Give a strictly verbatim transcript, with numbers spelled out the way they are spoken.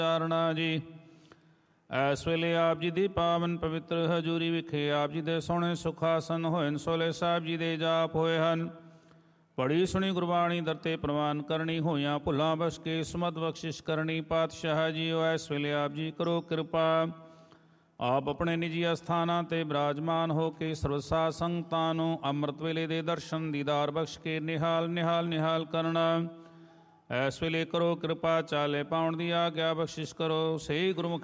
ਚਾਰਣਾ ਜੀ। ਇਸ ਵੇਲੇ ਆਪ ਜੀ ਦੀ ਪਾਵਨ ਪਵਿੱਤਰ ਹਜ਼ੂਰੀ ਵਿਖੇ ਆਪ ਜੀ ਦੇ ਸੋਹਣੇ ਸੁਖਾਸਨ ਹੋਏ ਸੋਲੇ ਸਾਹਿਬ ਜੀ ਦੇ ਜਾਪ ਹੋਏ ਹਨ। ਪੜੀ ਸੁਣੀ ਗੁਰਬਾਣੀ ਦਰ 'ਤੇ ਪ੍ਰਵਾਨ ਕਰਨੀ, ਹੋਈਆਂ ਭੁੱਲਾਂ ਬਖਸ਼ ਕੇ ਸਮਤ ਬਖਸ਼ਿਸ਼ ਕਰਨੀ। ਪਾਤਸ਼ਾਹ ਜੀਓ ਇਸ ਵੇਲੇ ਆਪ ਜੀ ਕਰੋ ਕਿਰਪਾ, ਆਪ ਆਪਣੇ ਨਿੱਜੀ ਅਸਥਾਨਾਂ 'ਤੇ ਬਿਰਾਜਮਾਨ ਹੋ ਕੇ ਸਰਬ ਸਾਧ ਸੰਗਤਾਂ ਨੂੰ ਅੰਮ੍ਰਿਤ ਵੇਲੇ ਦੇ ਦਰਸ਼ਨ ਦੀਦਾਰ ਬਖਸ਼ ਕੇ ਨਿਹਾਲ ਨਿਹਾਲ ਨਿਹਾਲ ਕਰਨਾ। ਇਸ ਵੇਲੇ ਕਰੋ ਕਿਰਪਾ, ਚਾਲੇ ਪਾਉਣ ਦੀ ਆਗਿਆ ਬਖਸ਼ਿਸ਼ ਕਰੋ। ਸਹੀ ਗੁਰਮੁਖ